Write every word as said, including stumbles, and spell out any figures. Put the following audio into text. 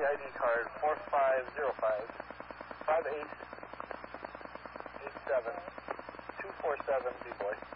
I D card four five zero five, five eight eight seven, two four seven, B-boy.